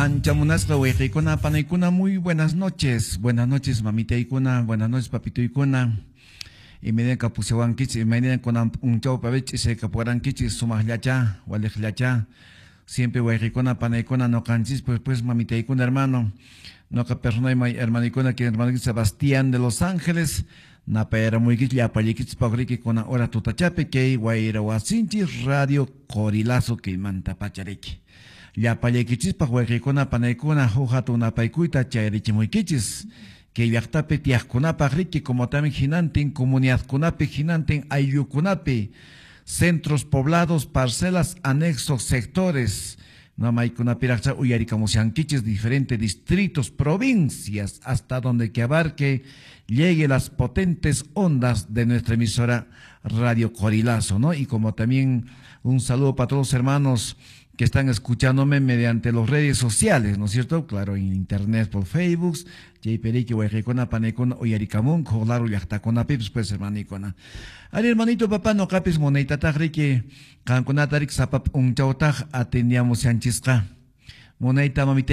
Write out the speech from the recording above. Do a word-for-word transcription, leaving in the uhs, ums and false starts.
Anchamunasqa wayqiykuna panaykuna muy buenas noches. Buenas noches mamitaykuna, buenas noches papitoykuna. Imedenka pusiwankichis, imedenka unchawpa bich'is kapurankichis sumaqllacha, waliqllacha. Siempre wayqiykuna panaykuna noqanchis pues pues mamitaykuna hermano. Noqa personayman hermanikuna que hermano Sebastián de Los Ángeles. Napayaramuykich llapallikichis paqriykuna hora tutachapi kay wayra wasinchis radio Corilazo kaymanta pachariki. Llapallaykichispaq wayqiykuna panaykuna huk hatun napaykuyta chayrichimuykichis kay llaqtapi tiyaqkunapaq riki como también hinantin comunidadkunapi hinantin ayllukunapi centros poblados, parcelas, anexos, sectores namaykunapiraqcha uyarikamusyankichis diferentes distritos, provincias, hasta donde que abarque llegue las potentes ondas de nuestra emisora Radio Corilazo, ¿no? Y como también un saludo para todos los hermanos que están escuchándome mediante las redes sociales, ¿no es cierto? Claro, en internet, por Facebook, Jayperiki, Huayjicona, Panecona, Oyaricamón, Jolaro, Yachtacona, Pips, pues hermanicona. Ari hermanito, papá, no capis moneta, tajrique, Canconatarik, Zapap, un chautaj, atendíamos Sanchisca. Moneta, mamita.